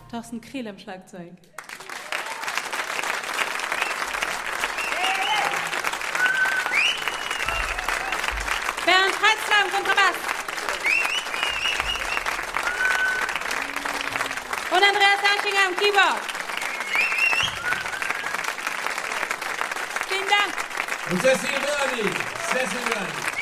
Thorsten Krehl am Schlagzeug. Bernd Heitzler am Kontrabass. Und Andreas Aschinger am Keyboard. Vielen Dank. Und Cecil Berni.